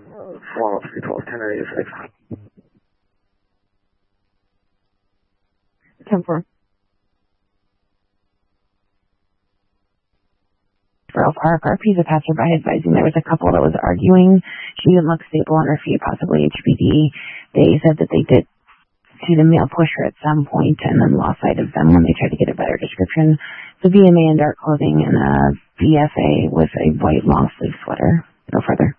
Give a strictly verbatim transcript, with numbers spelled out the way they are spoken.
Follow-up three twelve, ten eighty-six. ten four. Earl Park, R Ps have passerby advising there was a couple that was arguing. She didn't look stable on her feet, possibly H P D. They said that they did see the male push her at some point and then lost sight of them when they tried to get a better description. So V M A in dark clothing and a B F A with a white long sleeve sweater. No further.